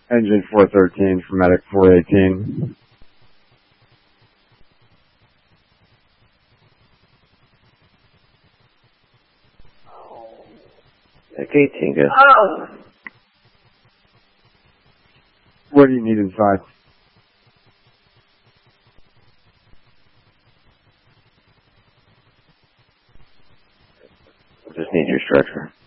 Engine 413 for medic 418. Medic 18, good. Oh! What do you need inside? Just need your stretcher.